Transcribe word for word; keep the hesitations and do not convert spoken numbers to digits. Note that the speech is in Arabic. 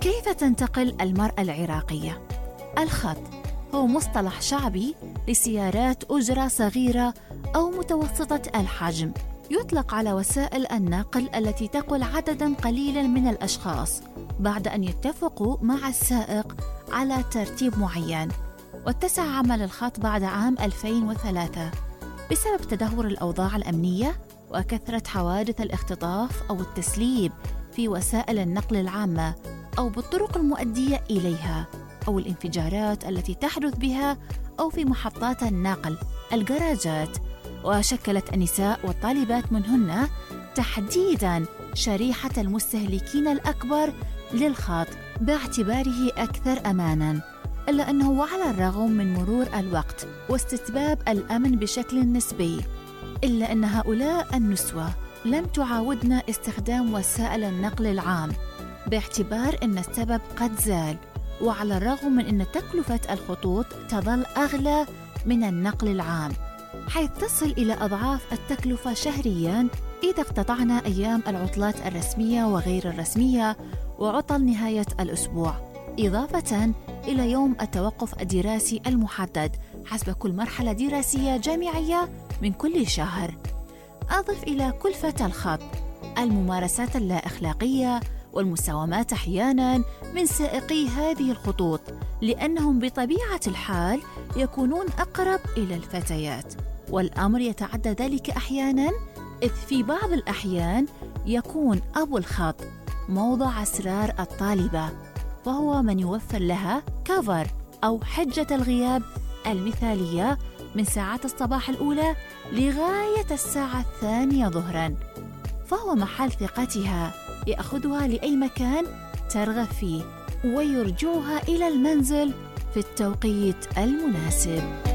كيف تنتقل المرأة العراقية؟ الخط هو مصطلح شعبي لسيارات أجرة صغيرة أو متوسطة الحجم، يطلق على وسائل النقل التي تقل عدداً قليلاً من الأشخاص بعد أن يتفقوا مع السائق على ترتيب معين. واتسع عمل الخط بعد عام ألفين وثلاثة بسبب تدهور الأوضاع الأمنية وكثرة حوادث الاختطاف أو التسليب في وسائل النقل العامة أو بالطرق المؤدية إليها، أو الانفجارات التي تحدث بها أو في محطات النقل، الجراجات. وشكلت النساء والطالبات منهن تحديداً شريحة المستهلكين الأكبر للخط باعتباره أكثر أماناً، إلا أنه وعلى الرغم من مرور الوقت واستتباب الأمن بشكل نسبي، إلا أن هؤلاء النسوة لم تعاودن استخدام وسائل النقل العام باعتبار أن السبب قد زال، وعلى الرغم من أن تكلفة الخطوط تظل أغلى من النقل العام، حيث تصل إلى أضعاف التكلفة شهرياً إذا اقتطعنا أيام العطلات الرسمية وغير الرسمية وعطل نهاية الأسبوع، إضافة إلى يوم التوقف الدراسي المحدد حسب كل مرحلة دراسية جامعية من كل شهر. أضف إلى كلفة الخط الممارسات اللا أخلاقية والمساومات أحياناً من سائقي هذه الخطوط، لأنهم بطبيعة الحال يكونون أقرب إلى الفتيات، والأمر يتعدى ذلك أحياناً، إذ في بعض الأحيان يكون أبو الخط موضع أسرار الطالبة، وهو من يوفر لها كفر أو حجة الغياب المثالية من ساعات الصباح الأولى لغاية الساعة الثانية ظهراً، فهو محل ثقتها يأخذها لأي مكان ترغب فيه ويرجعها إلى المنزل في التوقيت المناسب.